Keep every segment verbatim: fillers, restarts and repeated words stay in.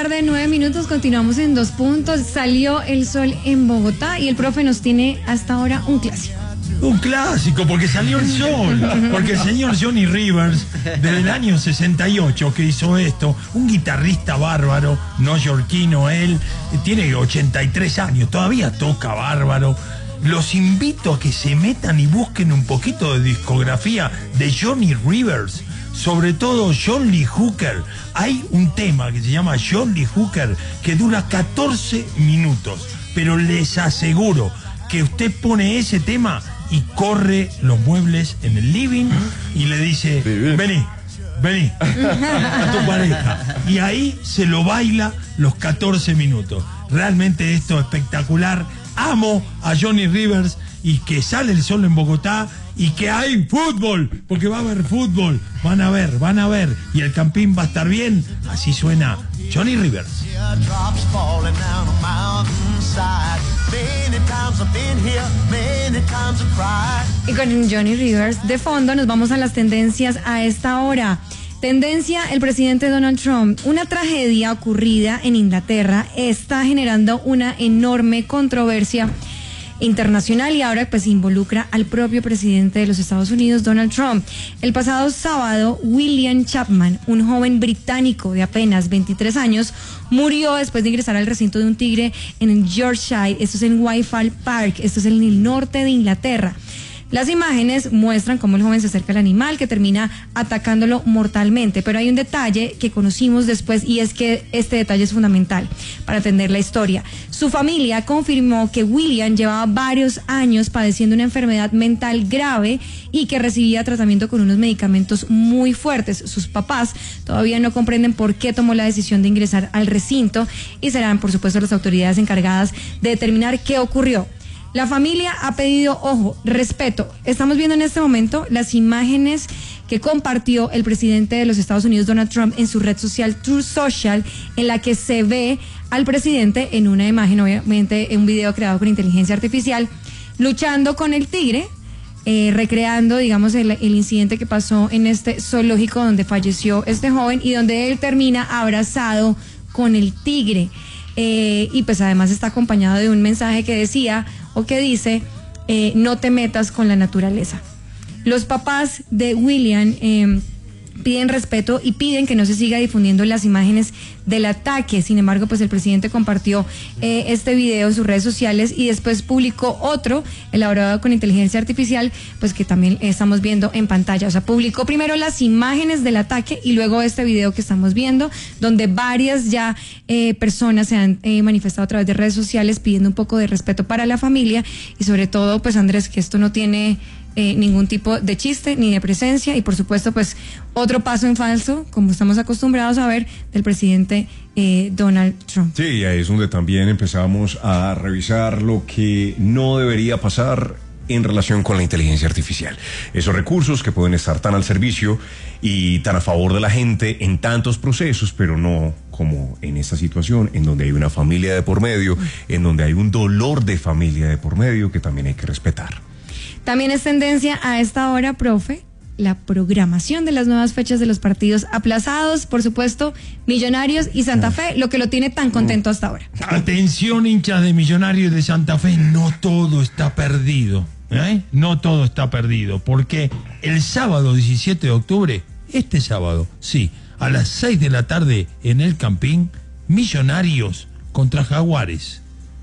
tarde, nueve minutos, continuamos en dos puntos. Salió el sol en Bogotá y el profe nos tiene hasta ahora un clásico. Un clásico, porque salió el sol, porque el señor Johnny Rivers, desde el año sesenta y ocho que hizo esto, un guitarrista bárbaro, neoyorquino él, tiene ochenta y tres años, todavía toca bárbaro. Los invito a que se metan y busquen un poquito de discografía de Johnny Rivers, sobre todo John Lee Hooker. Hay un tema que se llama John Lee Hooker que dura catorce minutos, pero les aseguro que usted pone ese tema y corre los muebles en el living y le dice, vení, vení, a tu pareja. Y ahí se lo baila los catorce minutos. Realmente esto es espectacular. Amo a Johnny Rivers y que sale el sol en Bogotá y que hay fútbol, porque va a haber fútbol. Van a ver, van a ver. Y el Campín va a estar bien. Así suena Johnny Rivers. Y con Johnny Rivers de fondo nos vamos a las tendencias a esta hora. Tendencia, el presidente Donald Trump. Una tragedia ocurrida en Inglaterra está generando una enorme controversia internacional y ahora pues involucra al propio presidente de los Estados Unidos, Donald Trump. El pasado sábado, William Chapman, un joven británico de apenas veintitrés años, murió después de ingresar al recinto de un tigre en Yorkshire. Esto es en Wyfall Park, esto es en el norte de Inglaterra. Las imágenes muestran cómo el joven se acerca al animal que termina atacándolo mortalmente, pero hay un detalle que conocimos después y es que este detalle es fundamental para entender la historia. Su familia confirmó que William llevaba varios años padeciendo una enfermedad mental grave y que recibía tratamiento con unos medicamentos muy fuertes. Sus papás todavía no comprenden por qué tomó la decisión de ingresar al recinto y serán, por supuesto, las autoridades encargadas de determinar qué ocurrió. La familia ha pedido, ojo, respeto. Estamos viendo en este momento las imágenes que compartió el presidente de los Estados Unidos, Donald Trump, en su red social Truth Social, en la que se ve al presidente en una imagen, obviamente en un video creado con inteligencia artificial, luchando con el tigre, eh, recreando, digamos, el, el incidente que pasó en este zoológico donde falleció este joven y donde él termina abrazado con el tigre. Eh, y pues además está acompañado de un mensaje que decía o que dice eh, no te metas con la naturaleza. Los papás de William eh, piden respeto y piden que no se siga difundiendo las imágenes del ataque. Sin embargo, pues el presidente compartió eh, este video en sus redes sociales y después publicó otro elaborado con inteligencia artificial, pues que también estamos viendo en pantalla. O sea, publicó primero las imágenes del ataque y luego este video que estamos viendo, donde varias ya eh, personas se han eh, manifestado a través de redes sociales pidiendo un poco de respeto para la familia y sobre todo, pues Andrés, que esto no tiene Eh, ningún tipo de chiste ni de presencia y por supuesto pues otro paso en falso, como estamos acostumbrados a ver, del presidente eh, Donald Trump. Sí, ahí es donde también empezamos a revisar lo que no debería pasar en relación con la inteligencia artificial. Esos recursos que pueden estar tan al servicio y tan a favor de la gente en tantos procesos, pero no como en esta situación, en donde hay una familia de por medio, en donde hay un dolor de familia de por medio que también hay que respetar. También es tendencia a esta hora, profe, la programación de las nuevas fechas de los partidos aplazados, por supuesto, Millonarios y Santa Fe, lo que lo tiene tan contento hasta ahora. Atención, hinchas de Millonarios de Santa Fe, no todo está perdido, ¿eh? No todo está perdido, porque el sábado diecisiete de octubre, este sábado, sí, a las seis de la tarde en el Campín, Millonarios contra Jaguares.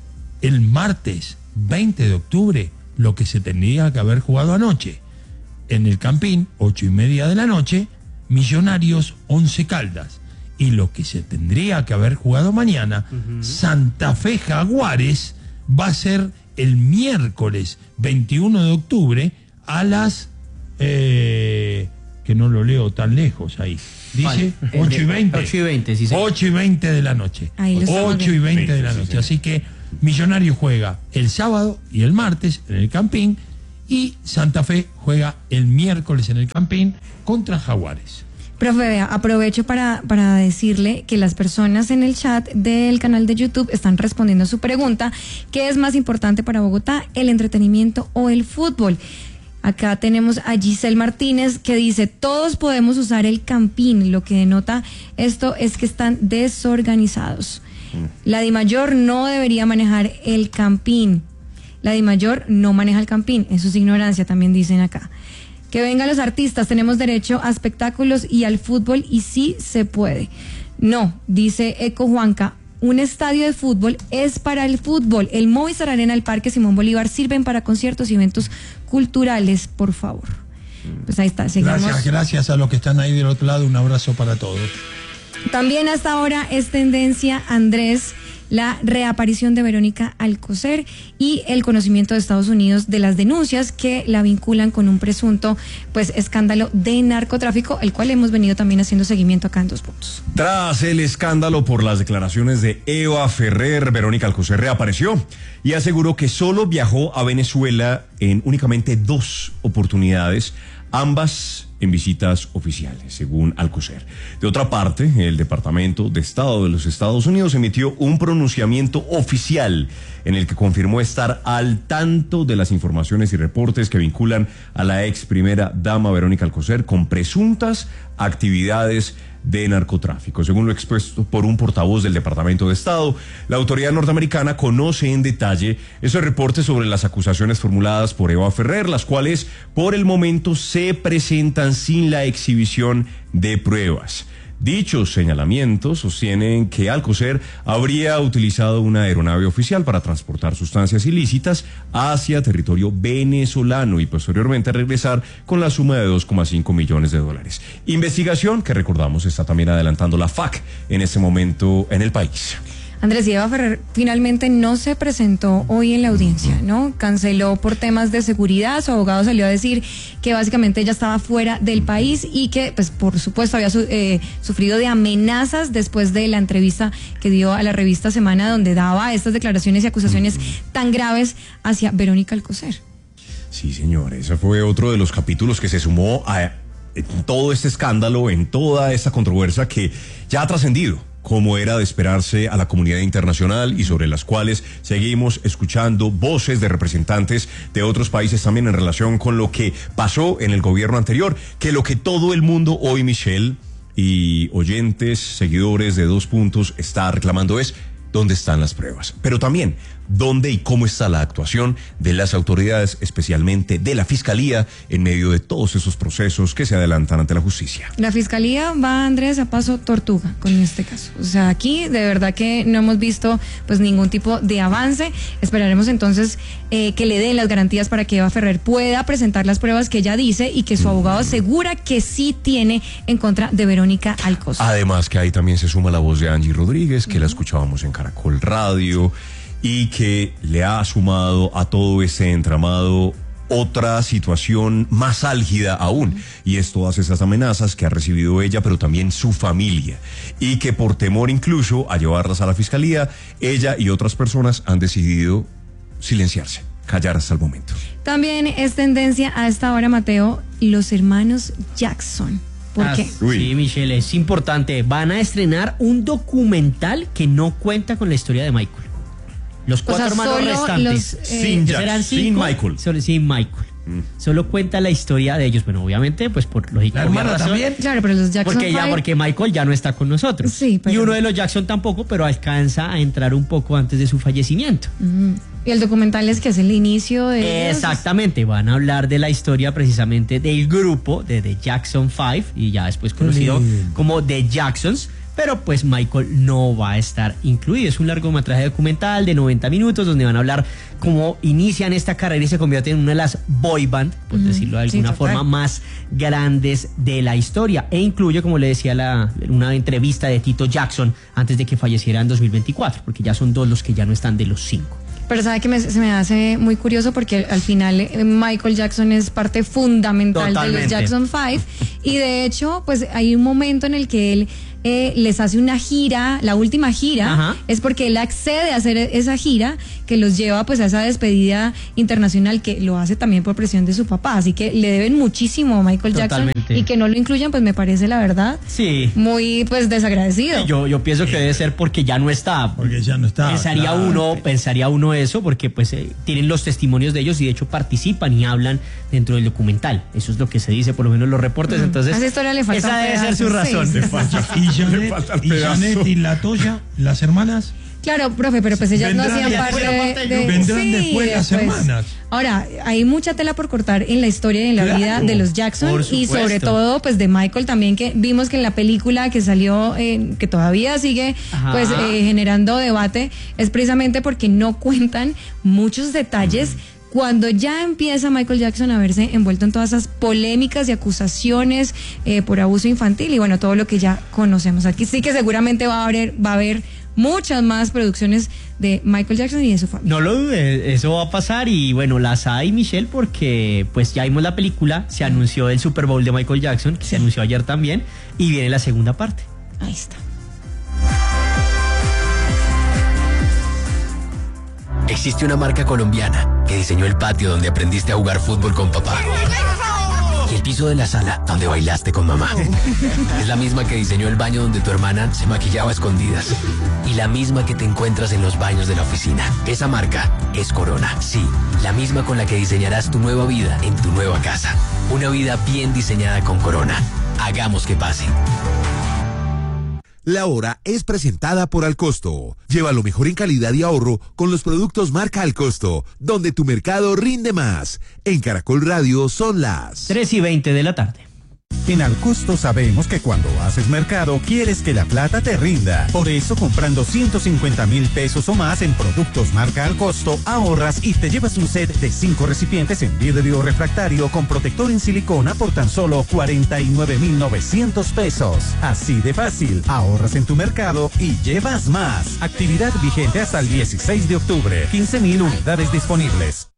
El martes veinte de octubre, lo que se tendría que haber jugado anoche. En el Campín, ocho y media de la noche, Millonarios Once Caldas. Y lo que se tendría que haber jugado mañana, uh-huh. Santa Fe Jaguares, va a ser el miércoles veintiuno de octubre a las... Eh, que no lo leo tan lejos ahí. Dice vale. ocho y veinte. ocho y veinte, sí, sí. ocho y veinte de la noche. ocho y veinte de la noche. Sí, sí. Así que Millonarios juega el sábado y el martes en el Campín y Santa Fe juega el miércoles en el Campín contra Jaguares. Profe, vea, aprovecho para, para decirle que las personas en el chat del canal de YouTube están respondiendo a su pregunta: ¿qué es más importante para Bogotá, el entretenimiento o el fútbol? Acá tenemos a Giselle Martínez que dice, todos podemos usar el Campín, lo que denota esto es que están desorganizados. La DIMAYOR no debería manejar el Campín. La DIMAYOR no maneja el Campín, eso es ignorancia, también dicen acá. Que vengan los artistas, tenemos derecho a espectáculos y al fútbol y sí se puede. No, dice Eco Juanca, un estadio de fútbol es para el fútbol. El Movistar Arena, el Parque Simón Bolívar sirven para conciertos y eventos culturales, por favor. Pues ahí está, seguimos. Gracias, gracias a los que están ahí del otro lado, un abrazo para todos. También hasta ahora es tendencia, Andrés, la reaparición de Verónica Alcocer y el conocimiento de Estados Unidos de las denuncias que la vinculan con un presunto pues escándalo de narcotráfico, el cual hemos venido también haciendo seguimiento acá en Dos Puntos. Tras el escándalo por las declaraciones de Eva Ferrer, Verónica Alcocer reapareció y aseguró que solo viajó a Venezuela en únicamente dos oportunidades, ambas en visitas oficiales, según Alcocer. De otra parte, el Departamento de Estado de los Estados Unidos emitió un pronunciamiento oficial en el que confirmó estar al tanto de las informaciones y reportes que vinculan a la ex primera dama Verónica Alcocer con presuntas actividades de narcotráfico. Según lo expuesto por un portavoz del Departamento de Estado, la autoridad norteamericana conoce en detalle esos reportes sobre las acusaciones formuladas por Eva Ferrer, las cuales por el momento se presentan sin la exhibición de pruebas. Dichos señalamientos sostienen que Alcocer habría utilizado una aeronave oficial para transportar sustancias ilícitas hacia territorio venezolano y posteriormente regresar con la suma de dos coma cinco millones de dólares. Investigación que, recordamos, está también adelantando la F A C en este momento en el país. Andrés, y Eva Ferrer finalmente no se presentó hoy en la audiencia, ¿no? Canceló por temas de seguridad, su abogado salió a decir que básicamente ella estaba fuera del país y que, pues, por supuesto, había su, eh, sufrido de amenazas después de la entrevista que dio a la revista Semana, donde daba estas declaraciones y acusaciones tan graves hacia Verónica Alcocer. Sí, señor, ese fue otro de los capítulos que se sumó a en todo este escándalo, en toda esta controversia que ya ha trascendido, como era de esperarse, a la comunidad internacional y sobre las cuales seguimos escuchando voces de representantes de otros países también en relación con lo que pasó en el gobierno anterior, que lo que todo el mundo hoy, Michelle, y oyentes, seguidores de Dos Puntos, está reclamando es dónde están las pruebas, pero también dónde y cómo está la actuación de las autoridades, especialmente de la Fiscalía, en medio de todos esos procesos que se adelantan ante la justicia. La Fiscalía va, Andrés, a paso tortuga con este caso. O sea, aquí de verdad que no hemos visto pues ningún tipo de avance. Esperaremos entonces eh, que le den las garantías para que Eva Ferrer pueda presentar las pruebas que ella dice y que su abogado asegura que sí tiene en contra de Verónica Alcocer. Además que ahí también se suma la voz de Angie Rodríguez, que uh-huh. la escuchábamos en Caracol Radio, y que le ha sumado a todo ese entramado otra situación más álgida aún, y es todas esas amenazas que ha recibido ella, pero también su familia, y que por temor incluso a llevarlas a la Fiscalía, ella y otras personas han decidido silenciarse, callar hasta el momento. También es tendencia a esta hora, Mateo, los hermanos Jackson. ¿Por ah, qué? Sí, Michelle, es importante. Van a estrenar un documental que no cuenta con la historia de Michael. Los cuatro o sea, hermanos restantes. Los, eh, sin, Jack, sin Michael. Solo, sin Michael. Mm. Solo cuenta la historia de ellos. Bueno, obviamente, pues por lógica. ¿La hermana también? Claro, pero los Jackson porque ya, five... porque Michael ya no está con nosotros. Sí, pero... Y uno de los Jackson tampoco, pero alcanza a entrar un poco antes de su fallecimiento. Mm. Y el documental es que es el inicio de... Exactamente, ellos. Van a hablar de la historia precisamente del grupo de The Jackson Five, y ya después conocido mm. como The Jacksons. Pero pues Michael no va a estar incluido. Es un largometraje documental de noventa minutos donde van a hablar cómo inician esta carrera y se convierten en una de las boy band, por mm, decirlo de alguna sí, forma, más grandes de la historia. E incluye, como le decía, la, una entrevista de Tito Jackson antes de que falleciera en dos mil veinticuatro, porque ya son dos los que ya no están de los cinco. Pero sabe que me, se me hace muy curioso porque al final eh, Michael Jackson es parte fundamental Totalmente. de los Jackson Five, y de hecho pues hay un momento en el que él eh, les hace una gira, la última gira, Ajá. es porque él accede a hacer esa gira que los lleva pues a esa despedida internacional, que lo hace también por presión de su papá, así que le deben muchísimo a Michael Jackson. Totalmente. Y que no lo incluyan pues me parece la verdad Sí. muy pues desagradecido. Yo, yo pienso que debe ser porque ya no está. Porque ya no está. Pensaría claro. uno, pensaría uno eso, porque pues eh, tienen los testimonios de ellos y de hecho participan y hablan dentro del documental. Eso es lo que se dice, por lo menos en los reportes. Entonces, A esa historia le falta esa un debe ser su pedazo, sí, razón. sí, Le falta. ¿Y Janet, falta el y, pedazo. Janet y la Toya, las hermanas? Claro, profe, pero pues ellas no Vendrán hacían después, parte aparte, de, de- vendrán sí, después las hermanas. Ahora, hay mucha tela por cortar en la historia y en la Claro, vida de los Jackson por y sobre supuesto. todo pues de Michael también, que vimos que en la película que salió, eh, que todavía sigue Ajá. pues eh, generando debate, es precisamente porque no cuentan muchos detalles. Cuando ya empieza Michael Jackson a verse envuelto en todas esas polémicas y acusaciones eh, por abuso infantil y bueno, todo lo que ya conocemos. Aquí sí que seguramente va a haber, va a haber muchas más producciones de Michael Jackson y de su familia. No lo dudes, eso va a pasar y bueno, las hay, Michelle, porque pues ya vimos la película, se anunció el Super Bowl de Michael Jackson, que se anunció ayer también, y viene la segunda parte. Ahí está. Existe una marca colombiana que diseñó el patio donde aprendiste a jugar fútbol con papá. Y el piso de la sala donde bailaste con mamá. Es la misma que diseñó el baño donde tu hermana se maquillaba a escondidas. Y la misma que te encuentras en los baños de la oficina. Esa marca es Corona. Sí, la misma con la que diseñarás tu nueva vida en tu nueva casa. Una vida bien diseñada con Corona. Hagamos que pase. La hora es presentada por Alcosto. Lleva lo mejor en calidad y ahorro con los productos marca Alcosto, donde tu mercado rinde más. En Caracol Radio son las tres y veinte de la tarde. En Alcosto sabemos que cuando haces mercado quieres que la plata te rinda. Por eso, comprando ciento cincuenta mil pesos o más en productos marca Alcosto, ahorras y te llevas un set de cinco recipientes en vidrio refractario con protector en silicona por tan solo cuarenta y nueve mil novecientos pesos. Así de fácil, ahorras en tu mercado y llevas más. Actividad vigente hasta el dieciséis de octubre. quince mil unidades disponibles.